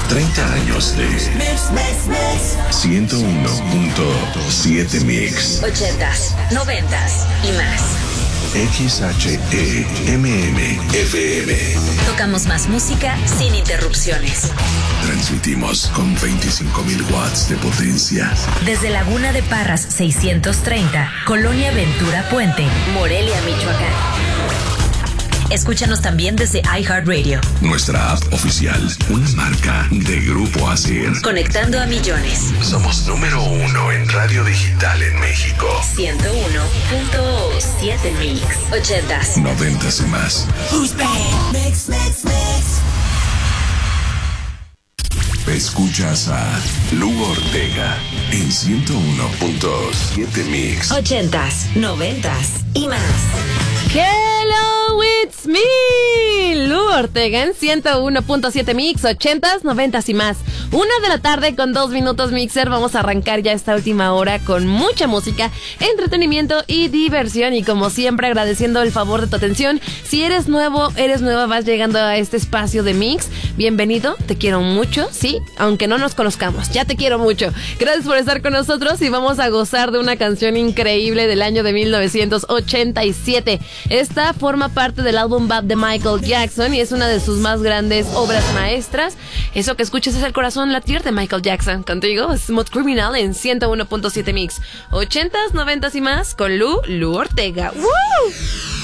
30 años de 101.7 Mix. 80s, 90s y más. XHEMM FM. Tocamos más música sin interrupciones. Transmitimos con 25,000 watts de potencia. Desde Laguna de Parras 630, Colonia Ventura Puente, Morelia, Michoacán. Escúchanos también desde iHeartRadio. Nuestra app oficial, una marca de Grupo ASIR. Conectando a millones. Somos número 1 en radio digital en México. 101.7 Mix. 80s, 90s y más. Mix. Escuchas a Lu Ortega en 101.7 Mix. 80s, 90s y más. Hello, it's me, Lu Ortega en 101.7 Mix, 80s, 90s y más. 1:00 con 2 minutos, Mixer. Vamos a arrancar ya esta última hora con mucha música, entretenimiento y diversión. Y como siempre, agradeciendo el favor de tu atención. Si eres nuevo, eres nueva, vas llegando a este espacio de Mix. Bienvenido, te quiero mucho, sí, aunque no nos conozcamos, ya te quiero mucho. Gracias por estar con nosotros y vamos a gozar de una canción increíble del año de 1987. Esta forma parte del álbum Bad de Michael Jackson y es una de sus más grandes obras maestras. Eso que escuches es el corazón latir de Michael Jackson. Contigo, Smooth Criminal en 101.7 Mix. 80s, 90s y más con Lu Ortega. ¡Woo!